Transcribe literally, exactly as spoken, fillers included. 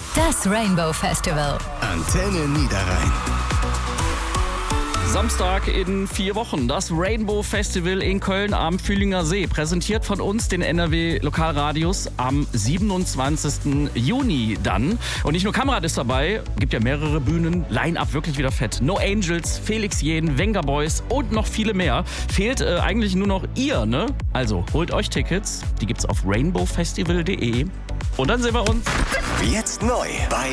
Das Rainbow Festival. Antenne Niederrhein. Samstag in vier Wochen, das Rainbow Festival in Köln am Fühlinger See. Präsentiert von uns, den N R W Lokalradios, am siebenundzwanzigsten Juni dann. Und nicht nur Kamerad ist dabei, gibt ja mehrere Bühnen, Line-Up wirklich wieder fett. No Angels, Felix Jähn, Wenger Boys und noch viele mehr. Fehlt äh, eigentlich nur noch ihr, ne? Also holt euch Tickets, die gibt's auf rainbow festival punkt de und dann sehen wir uns. Jetzt neu bei